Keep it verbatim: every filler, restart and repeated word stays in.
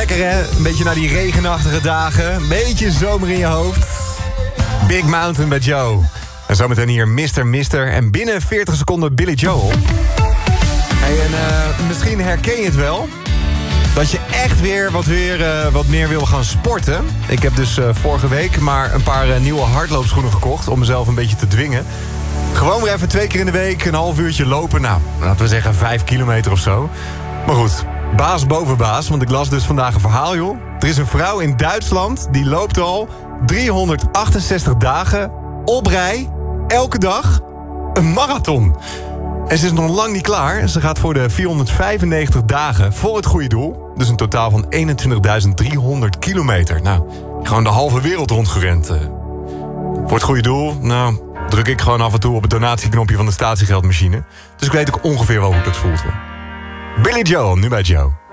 Lekker hè, een beetje naar die regenachtige dagen. Een beetje zomer in je hoofd. Big Mountain bij Joe. En zometeen hier mister mister En binnen veertig seconden Billy Joel. Hey, en uh, misschien herken je het wel. Dat je echt weer wat, weer, uh, wat meer wil gaan sporten. Ik heb dus uh, vorige week maar een paar uh, nieuwe hardloopschoenen gekocht. Om mezelf een beetje te dwingen. Gewoon weer even twee keer in de week een half uurtje lopen. Nou, laten we zeggen vijf kilometer of zo. Maar goed, baas boven baas. Want ik las dus vandaag een verhaal, joh. Er is een vrouw in Duitsland die loopt al driehonderdachtenzestig dagen op rij. Elke dag een marathon. En ze is nog lang niet klaar. Ze gaat voor de vierhonderdvijfennegentig dagen voor het goede doel. Dus een totaal van eenentwintigduizend driehonderd kilometer. Nou, gewoon de halve wereld rondgerend. Voor het goede doel, nou, druk ik gewoon af en toe op het donatieknopje van de statiegeldmachine. Dus ik weet ook ongeveer wel hoe het voelt. Billy Joel, nu bij Joe.